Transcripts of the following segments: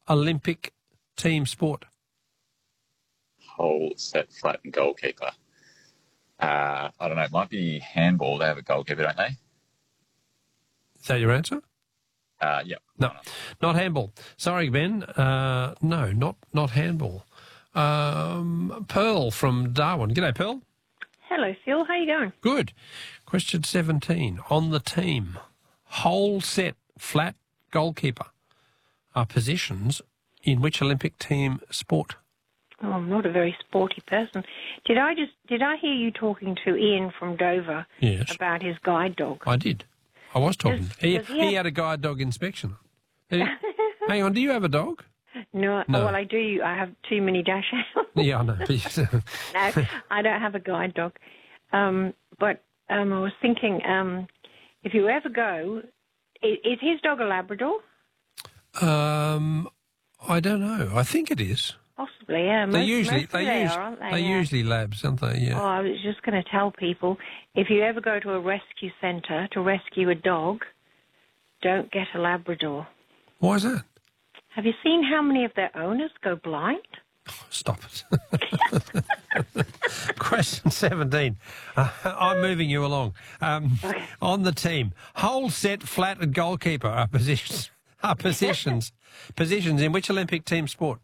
Olympic team sport? Hole, set, flat, and goalkeeper. I don't know. It might be handball. They have a goalkeeper, don't they? Is that your answer? Yep. No, not handball. Sorry, Ben. No, not handball. Pearl from Darwin. G'day, Pearl. Hello, Phil. How you going? Good. Question 17. On the team, hole, set, flat, goalkeeper are positions in which Olympic team sport? Oh, I'm not a very sporty person. Did I hear you talking to Ian from Dover Yes. about his guide dog? I did. I was talking. Does He had a guide dog inspection. Hang on, do you have a dog? No. No. Oh, well, I do. I have too many dash hounds. Yeah, I know. No, I don't have a guide dog. But I was thinking, if you ever go, is his dog a Labrador? I don't know. I think it is. Possibly, yeah. They usually They usually labs, aren't they? Yeah. Oh, I was just going to tell people, if you ever go to a rescue centre to rescue a dog, don't get a Labrador. Why is that? Have you seen how many of their owners go blind? Stop it. Question 17. I'm moving you along. Okay. On the team, hole, set, flat, and goalkeeper are positions in which Olympic team sport?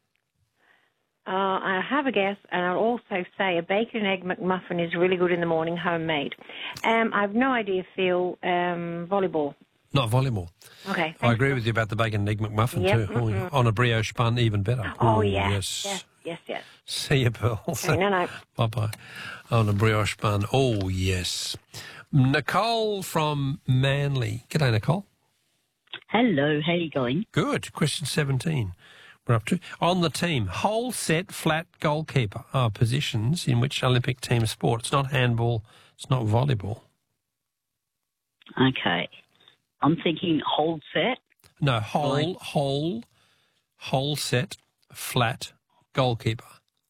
I have a guess, and I'll also say a bacon and egg McMuffin is really good in the morning, homemade. I have no idea, Phil. Volleyball. Not volleyball. Okay. I agree with you about the bacon and egg McMuffin Yep. too. Oh, on a brioche bun, even better. Oh, yeah. Yes. Yes. See you, Pearl. Okay, no. Bye-bye. On a brioche bun. Oh, yes. Nicole from Manly. G'day, Nicole. Hello, how you going? Good. Question 17. We're up to. On the team, hole, set, flat, goalkeeper are positions in which Olympic team sport. It's not handball. It's not volleyball. Okay. I'm thinking hold set. No, hole, set, flat, goalkeeper.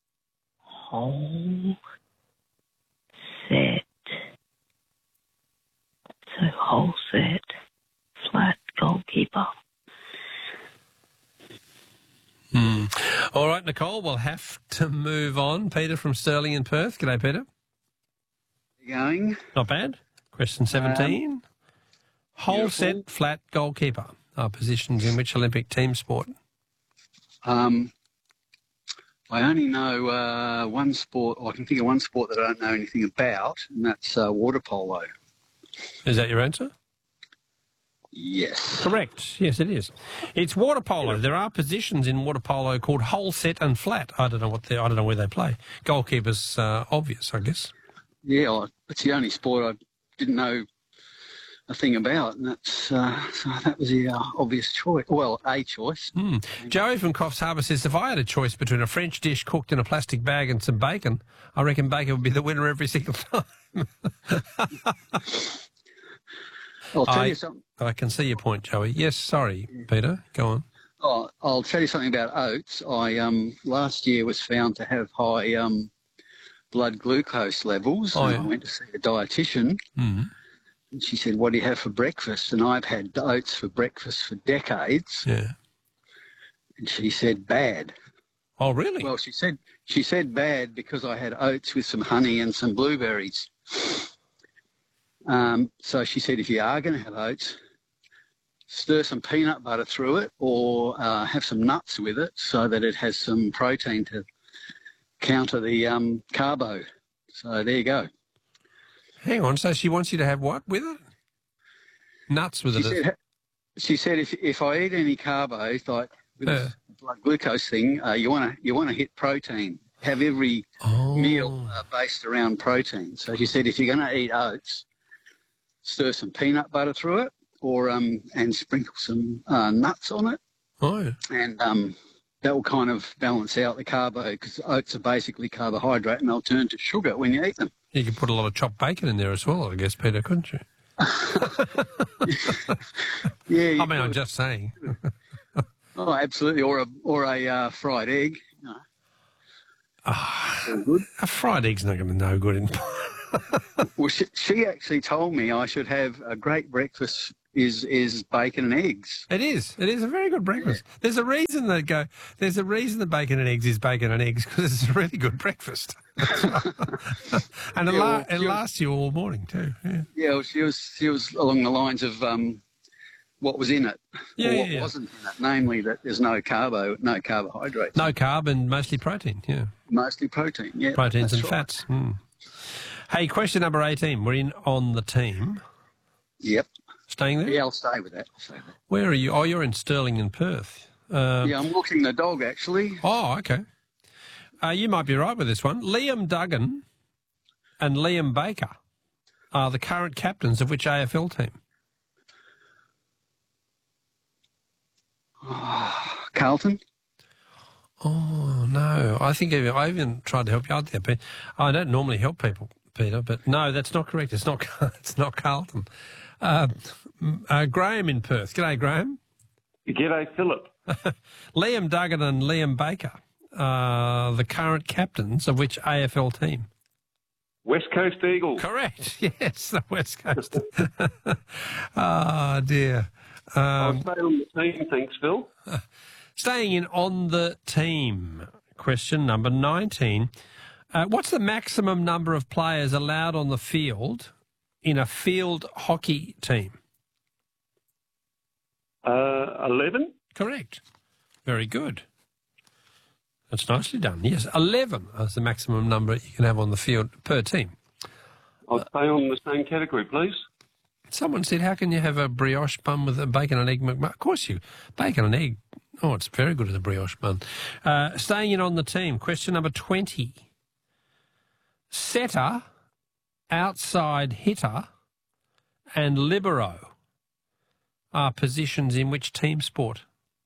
Hold set. So hold set, flat, goalkeeper. All right, Nicole, we'll have to move on. Peter from Stirling in Perth. G'day, Peter. Going. Not bad. Question 17. Hole, set, flat, goalkeeper are positions in which Olympic team sport? I only know one sport, or I can think of one sport that I don't know anything about, and that's water polo. Is that your answer? Yes. Correct. Yes, it is. It's water polo. There are positions in water polo called hole, set, and flat. I don't know where they play. Goalkeeper's obvious, I guess. Yeah, it's the only sport I didn't know a thing about, and that's so that was the obvious choice. Well, a choice. Joey from Coffs Harbour says, if I had a choice between a French dish cooked in a plastic bag and some bacon, I reckon bacon would be the winner every single time. I'll tell you something. I can see your point, Joey. Yes, sorry, Peter. Go on. Oh, I'll tell you something about oats. I last year was found to have high blood glucose levels. Oh, and yeah. I went to see a dietitian. And she said, what do you have for breakfast? And I've had oats for breakfast for decades. Yeah. And she said, bad. Oh, really? Well, she said bad because I had oats with some honey and some blueberries. So she said, if you are going to have oats, stir some peanut butter through it or have some nuts with it so that it has some protein to counter the carbo. So there you go. Hang on. So she wants you to have what with it? Nuts with it. She said if I eat any carbos, like with this blood glucose thing, you want to hit protein. Have every meal based around protein. So she said if you're going to eat oats, stir some peanut butter through it, or and sprinkle some nuts on it. Oh, yeah. And that will kind of balance out the carbo because oats are basically carbohydrate and they'll turn to sugar when you eat them. You could put a lot of chopped bacon in there as well, I guess, Peter, couldn't you? Yeah. I mean, I'm just saying. Oh, absolutely. Or a fried egg. No. Good. A fried egg's not going to be no good in. Well, she actually told me I should have a great breakfast is bacon and eggs. It is. It is a very good breakfast. Yeah. There's a reason that bacon and eggs is bacon and eggs, because it's a really good breakfast. And it lasts you all morning too. Yeah. Yeah, well, she was along the lines of what was in it, or what wasn't in it. Namely, that there's no carbohydrates. No carb and mostly protein. Yeah. Mostly protein. Yeah. Proteins and fats. Mm. Hey, question number 18. We're in on the team. Yep. Staying there? Yeah, I'll stay with that. Where are you? Oh, you're in Stirling and Perth. Yeah, I'm walking the dog, actually. Oh, okay. You might be right with this one. Liam Duggan and Liam Baker are the current captains of which AFL team? Carlton? Oh, no. I even tried to help you out there, but I don't normally help people, Peter, but no, that's not correct. It's not Carlton. Graham in Perth. G'day, Graham. G'day, Philip. Liam Duggan and Liam Baker are the current captains of which AFL team? West Coast Eagles. Correct. Yes, the West Coast. Oh, dear. I'll stay on the team, thanks, Phil. Staying in on the team. Question number 19. What's the maximum number of players allowed on the field in a field hockey team? 11. Correct. Very good. That's nicely done. Yes, 11 is the maximum number you can have on the field per team. I'll stay on the same category, please. Someone said, how can you have a brioche bun with a bacon and egg McMuffin? Of course bacon and egg. Oh, it's very good with a brioche bun. Staying in on the team. Question number 20. Setter, outside hitter, and libero are positions in which team sport?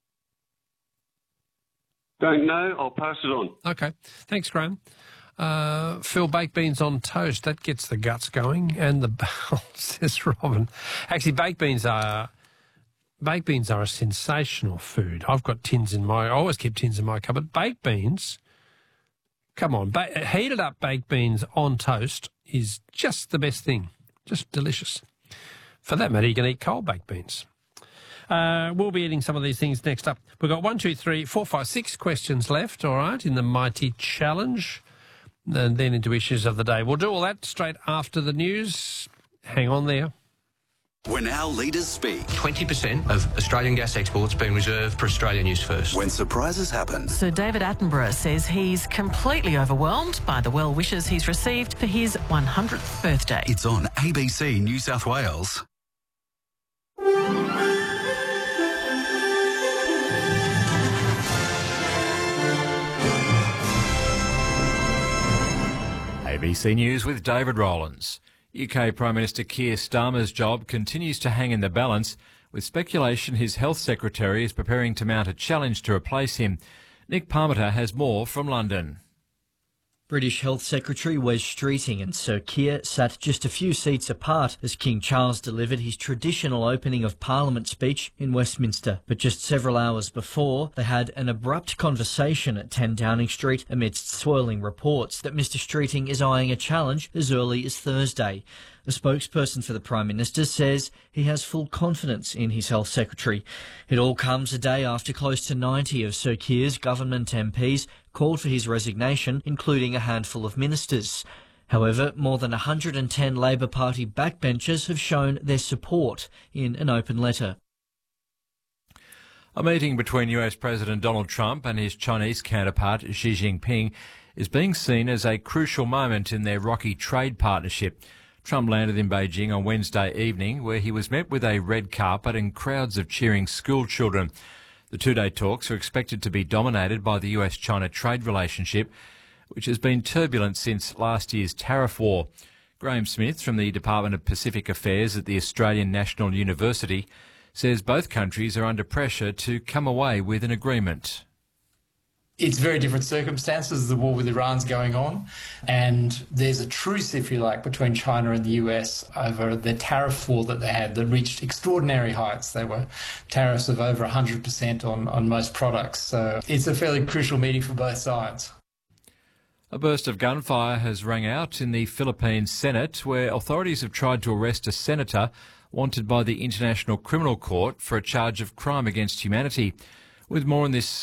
Don't know. I'll pass it on. Okay. Thanks, Graham. Phil, baked beans on toast, that gets the guts going, and the bowels, says Robin. Actually, baked beans are a sensational food. I've got I always keep tins in my cupboard. Baked beans, come on, heated up baked beans on toast is just the best thing. Just delicious. For that matter, you can eat cold baked beans. We'll be eating some of these things next up. We've got 1, 2, 3, 4, 5, 6 questions left, all right, in the Mighty Challenge, and then into issues of the day. We'll do all that straight after the news. Hang on there. When our leaders speak, 20% of Australian gas exports being reserved for Australia News First. When surprises happen. Sir David Attenborough says he's completely overwhelmed by the well wishes he's received for his 100th birthday. It's on ABC New South Wales. ABC News with David Rowlands. UK Prime Minister Keir Starmer's job continues to hang in the balance, with speculation his Health Secretary is preparing to mount a challenge to replace him. Nick Parmiter has more from London. British Health Secretary Wes Streeting and Sir Keir sat just a few seats apart as King Charles delivered his traditional opening of Parliament speech in Westminster. But just several hours before, they had an abrupt conversation at 10 Downing Street amidst swirling reports that Mr Streeting is eyeing a challenge as early as Thursday. A spokesperson for the Prime Minister says he has full confidence in his Health Secretary. It all comes a day after close to 90 of Sir Keir's government MPs called for his resignation, including a handful of ministers. However, more than 110 Labor Party backbenchers have shown their support in an open letter. A meeting between US President Donald Trump and his Chinese counterpart Xi Jinping is being seen as a crucial moment in their rocky trade partnership. Trump landed in Beijing on Wednesday evening, where he was met with a red carpet and crowds of cheering school children. The two-day talks are expected to be dominated by the US-China trade relationship, which has been turbulent since last year's tariff war. Graham Smith from the Department of Pacific Affairs at the Australian National University says both countries are under pressure to come away with an agreement. It's very different circumstances. The war with Iran's going on, and there's a truce, if you like, between China and the US over the tariff war that they had that reached extraordinary heights. They were tariffs of over 100% on most products. So it's a fairly crucial meeting for both sides. A burst of gunfire has rang out in the Philippine Senate, where authorities have tried to arrest a senator wanted by the International Criminal Court for a charge of crime against humanity. With more on this